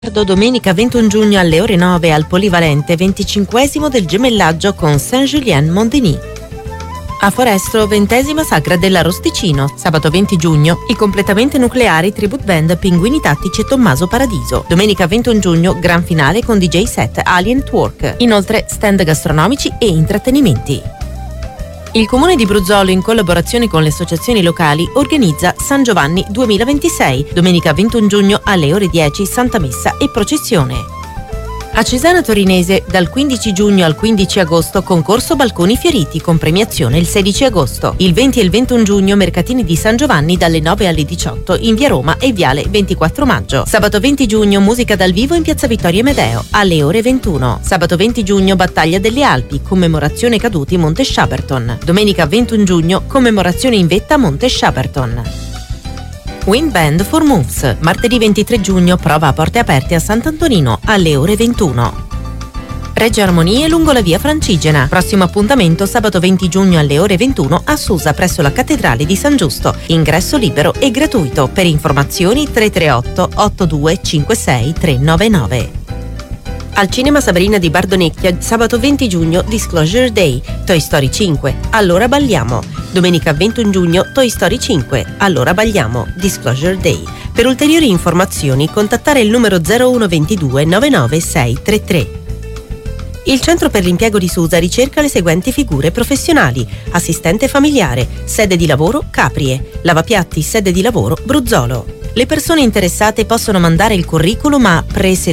Domenica 21 giugno alle ore 9 al Polivalente 25esimo del gemellaggio con Saint-Julien-Montigny. A Forestro 20ª Sagra dell'Arosticino. Sabato 20 giugno il completamente nucleari tribute band Pinguini Tattici e Tommaso Paradiso. Domenica 21 giugno gran finale con DJ set Alien Twerk. Inoltre stand gastronomici e intrattenimenti. Il Comune di Bruzzolo, in collaborazione con le associazioni locali, organizza San Giovanni 2026, domenica 21 giugno alle ore 10, Santa Messa e processione. A Cesana Torinese, dal 15 giugno al 15 agosto, concorso Balconi Fioriti con premiazione il 16 agosto. Il 20 e il 21 giugno, mercatini di San Giovanni dalle 9 alle 18 in via Roma e viale 24 maggio. Sabato 20 giugno, musica dal vivo in piazza Vittorio Amedeo alle ore 21. Sabato 20 giugno, battaglia delle Alpi, commemorazione caduti Monte Shepperton. Domenica 21 giugno, commemorazione in vetta Monte Shepperton. Wind Band for Moves, martedì 23 giugno, prova a porte aperte a Sant'Antonino alle ore 21. Reggio Armonie lungo la via Francigena. Prossimo appuntamento sabato 20 giugno alle ore 21 a Susa presso la Cattedrale di San Giusto. Ingresso libero e gratuito. Per informazioni 338 8256 399. Al Cinema Sabrina di Bardonecchia, sabato 20 giugno, Disclosure Day, Toy Story 5, Allora balliamo. Domenica 21 giugno, Toy Story 5, Allora balliamo, Disclosure Day. Per ulteriori informazioni contattare il numero 0122 99633. Il Centro per l'Impiego di Susa ricerca le seguenti figure professionali: assistente familiare, sede di lavoro Caprie, lavapiatti, sede di lavoro Bruzzolo. Le persone interessate possono mandare il curriculum a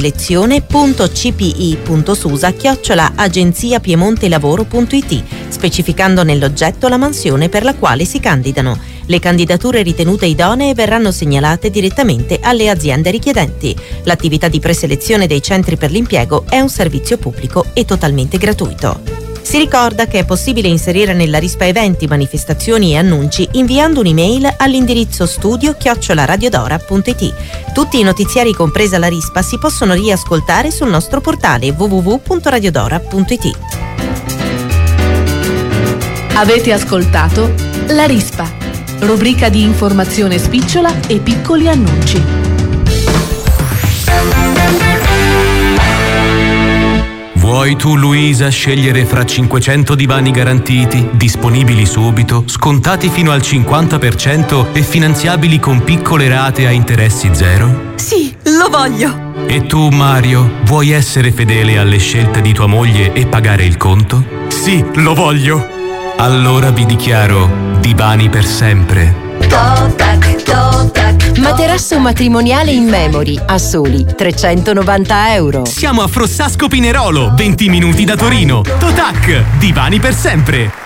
preselezione.cpi.susa@agenziapiemontelavoro.it, specificando nell'oggetto la mansione per la quale si candidano. Le candidature ritenute idonee verranno segnalate direttamente alle aziende richiedenti. L'attività di preselezione dei centri per l'impiego è un servizio pubblico e totalmente gratuito. Si ricorda che è possibile inserire nella rispa eventi, manifestazioni e annunci inviando un'email all'indirizzo studio@radiodora.it. Tutti i notiziari, compresa la rispa, si possono riascoltare sul nostro portale www.radiodora.it. Avete ascoltato La Rispa, rubrica di informazione spicciola e piccoli annunci. Vuoi tu, Luisa, scegliere fra 500 divani garantiti, disponibili subito, scontati fino al 50% e finanziabili con piccole rate a interessi zero? Sì, lo voglio! E tu, Mario, vuoi essere fedele alle scelte di tua moglie e pagare il conto? Sì, lo voglio! Allora vi dichiaro divani per sempre. Totac, Totac. Materasso matrimoniale in memory a soli €390. Siamo a Frossasco Pinerolo, 20 minuti da Torino. Totac, divani per sempre.